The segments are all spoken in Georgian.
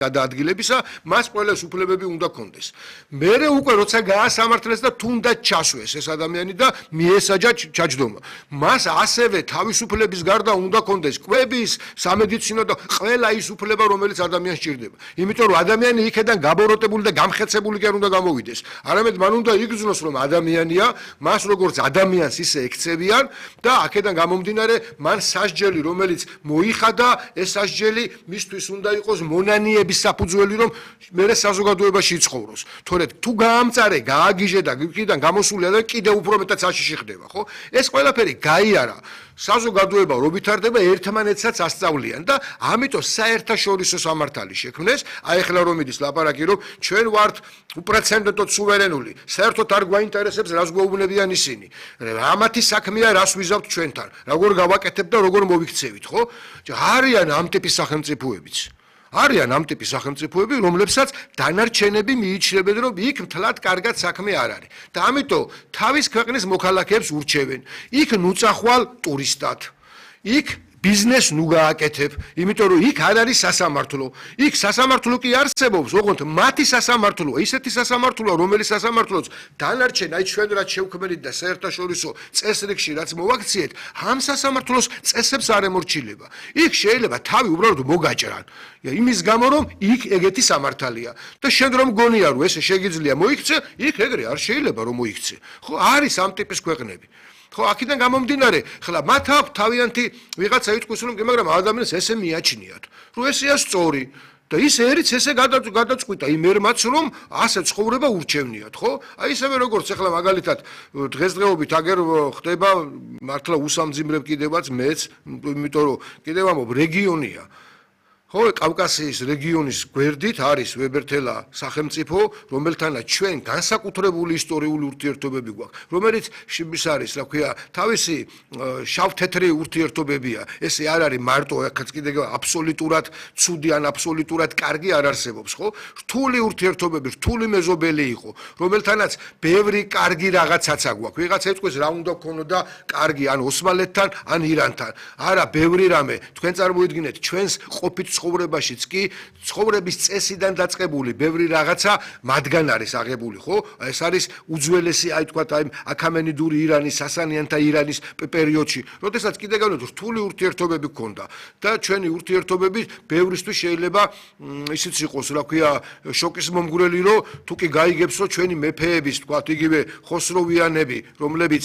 გადაადგილებისა, მას ყველას უფლებები უნდა კონდეს. მერე უკვე როცა გაასამართლეს და თუნდაც ჩასვეს ეს ადამიანი და მიესაჯა ჩაჯდომა. მას ასევე თავისუფლების გარდა უნდა კონდეს კვების, სამედიცინო და ყველა ის უფლება, რომელიც ადამიანს სჭირდება. იმიტომ რომ ადამიანი იქიდან გაბოროტებული და გამხეცებული კი არ უნდა გამოვიდეს. არამედ მან უნდა იგრძნოს რომ ადამიანია, მას როგორც ადამიანს ისე ექცევიან და აქედან გამომდინარე მან სასჯელი რომელიც მოიხადა, ეს სასჯელი მისთვის უნდა იყოს მონანიების საფუძველი რომ მერე საზოგადოებაში იცხოვროს. თორედ თუ გაამწარე, გააგიჟე და იქიდან გამოსულია და კიდევ უფრო მეტად საშიში ხდება, ხო? ეს ყველაფერი გაიარა. საზოგადოება რო ვითარდება, ერთმანეთსაც ასწავლიან და ამიტომ საერთაშორისო სამართალი შექმნეს. აი ახლა რომ მიდის ლაპარაკი რომ ჩვენ ვართ უპრეცედენტოდ სუვერენული, საერთოდ არ გვაინტერესებს რას გვეუბნებიან ისინი. რამათი საქმეა რას ვიზავთ ჩვენთან, როგორ გავაკეთებთ და როგორ მოვიქცევით, ხო? არიან ამ ტიპის სახელმწიფოებიც. არიან ამ ტიპის სახელმწიფოები, რომლებსაც დანარჩენები მიიჩნევენ, რომ იქ მთლად კარგად საქმე არ არის. და ამიტომ თავის ქვეყნის მოქალაქეებს ურჩევენ. იქ ნუწახვალ ტურისტად. იქ ბიზნეს ნუ გააკეთებ, იმიტომ რომ იქ არ არის სასამართლო. იქ სასამართლო კი არსებობს, ოღონდ მათი სასამართლოა, ისეთი სასამართლოა, რომელიც სასამართლოც დანარჩენ აი ჩვენ რაც შევქმნით და საერთაშორისო წესრიგში რაც მოვაქციეთ, ამ სასამართლოს წესებს არ ემორჩილება. იქ შეიძლება თავი უბრალოდ მოგაჭრან. იმის გამო რომ იქ ეგეთი სამართალია და შენ რომ გონია რომ ეს შეგიძლია მოიქცე, იქ ეგრე არ შეიძლება რომ მოიქცე. ხო, არის ამ ტიპის ქვეყნები. ხო, აქედან გამომდინარე, ხლა მათ აქვს თავიანთი ვიღაცა იტყვის რომ მაგრამ ადამიანს ესე მიაჩნიათ, რომ ესეა სწორი და ის ერიც ესე გადაწყვიტა იმ ერმაც რომ ასე ცხოვრება ურჩევნიათ, ხო? აი ისევე როგორც ახლა მაგალითად დღესდღეობით აგერ ხდება მართლა უსამძიმრებ კიდევაც მეც, იმიტომ რომ კიდევ ამობ რეგიონია. ხო, კავკასიის რეგიონის გვერდით არის ვებერთელა სახელმწიფო, რომელთანაც ჩვენ განსაკუთრებული ისტორიული ურთიერთობები გვაქვს, რომელიც ის არის, რა ქვია, თავისი შავ-თეთრი ურთიერთობებია. ესე არ არის მარტო აქაც კიდე აბსოლუტურად ცუდი ან აბსოლუტურად კარგი არ არსებობს, ხო? რთული ურთიერთობები, რთული მეზობელი იყო, რომელთანაც ბევრი კარგი რაღაცაცა გვაქვს. ვიღაცა ეთქვის რა უნდა გქონოდა კარგი ან ოსმალეთთან, ან ირანთან. არა, ბევრი რამე. თქვენ წარმოიდგინეთ, ჩვენს ყოფით ცხოვრებაშიც კი ცხოვრების წესიდან დაწყებული ბევრი რაღაცა მათგან არის აღებული, ხო? ეს არის უძველესი, აი თქვა, აი აქამენიდური ირანის, სასანიანთა ირანის პერიოდში, როდესაც კიდე განვეთ რთული ურთიერთობები ჰქონდა და ჩვენი ურთიერთობები ბევრისთვის შეიძლება ისიც იყოს, რა ქვია, შოკის მომგვრელი, რომ თუ კი გაიგებს, რომ ჩვენი მეფეების, თქვა, იგივე ხოსროვიანები, რომლებიც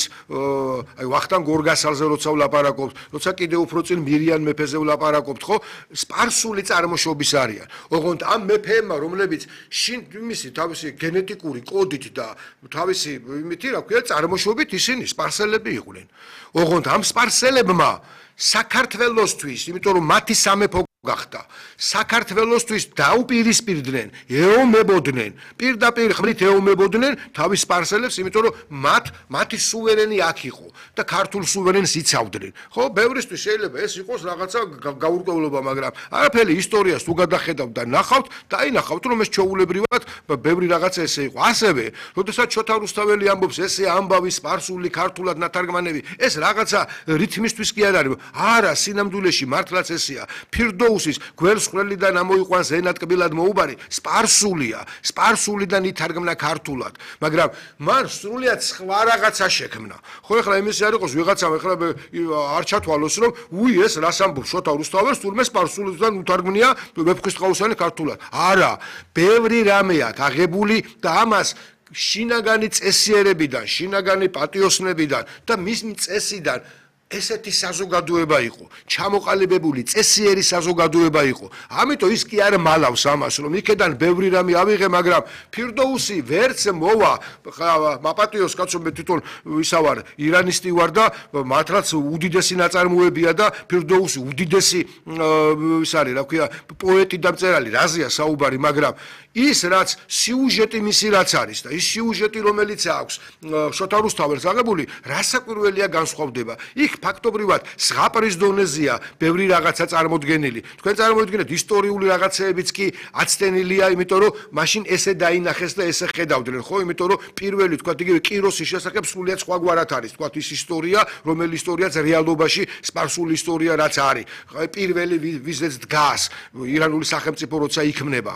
აი ვახტანგ გორგასალზე როცა ვლაპარაკობთ, როცა კიდე უფრო წინ მირიან მეფეზე ვლაპარაკობთ, ხო? სპარსული წარმოშობის არიან. ოღონდ ამ მეფეებმა, რომლებიც მისი თავისი გენეტიკური კოდით და თავისი იმითი, რა ქვია, წარმოშობით ისინი სპარსელები იყვნენ. ოღონდ ამ სპარსელებმა საქართველოსთვის, იმიტომ რომ მათი სამეფო გახდა. საქართველოსთვის დაუპირისპირდნენ, ეომებოდნენ, პირდაპირ ხმით ეომებოდნენ თავის სპარსელებს, იმიტომ რომ მათი სუვერენი აქ იყო და ქართულ სუვერენს იცავდნენ. ხო, ბევრისთვის შეიძლება ეს იყოს რაღაცა გაურკვევლობა, მაგრამ არაფერი ისტორიას თუ გადახედავთ და ნახავთ, დაინახავთ, რომ ეს ჩვეულებრივად ბევრი რაღაცა ესე იყო. ასევე, როდესაც შოთა რუსთაველი ამბობს, ესე ამბავი სპარსული, ქართულად ნათარგმანები, ეს რაღაცა რითმისთვის კი არ არის. არა, სინამდვილეში მართლაც ესეა. ფირდოუსის გვერდს ხვრელიდან ამოიყვანს ენატკბილად მოუბარი, სპარსულია, სპარსულიდან ითარგმნა ქართულად, მაგრამ მან სრულიად სხვა რაღაცა შექმნა. ხო, ეხლა იმის არ იყოს ვიღაცამ ეხლა არ ჩათვალოს, რომ უი ეს რას ამბობს შოთა რუსთაველს, თურმე სპარსულიდან უთარგმნია ვეფხვისტყაოსანი ქართულად. არა, ბევრი რამე აქვს აღებული და ამას შინაგანი წესიერებიდან, შინაგანი პატიოსნებიდან და მის წესიდან ესეთი საზოგადოება იყო, ჩამოყალიბებული წესიერი საზოგადოება იყო. ამიტომ ის კი არ მალავს ამას, რომ იქედან ბევრი რამე ავიღე, მაგრამ ფირდოუსი ვერც მოვა, მაპატიოს კაცო მე თვითონ ისა ვარ, ირანისტი ვარ და მართლაც უდიდესი ნაწარმოებია და ფირდოუსი უდიდესი ის არის, რა ქვია, პოეტი და მწერალი, რაზეა საუბარი, მაგრამ ის რაც სიუჟეტი მისი რაც არის და ის სიუჟეტი რომელიც აქვს შოთა რუსთაველს აღებული, რასაკვირველია განსხვავდება. იქ ფაქტობრივად ზღაპრის დონეზეა ბევრი რაღაცა წარმოდგენილი. თქვენ წარმოიდგინეთ ისტორიული რაღაცეებიც კი აცდენილია, იმიტომ რომ მაშინ ესე დაინახეს და ესე ხედავდნენ, ხო? იმიტომ რომ პირველი თქვათ იგივე კიროსის შესახებ სრულიად სხვაგვარად არის, თქვათ ის ისტორია, რომელი ისტორიაც რეალობაში სპარსული ისტორია რაც არის. პირველი ვიზეც დგას ირანული სახელმწიფო როცა იქმნება.